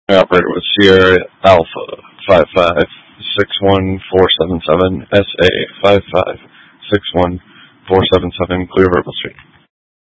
Operator with Sierra Alpha 5561477 SA 5561477, clear Verbal Street.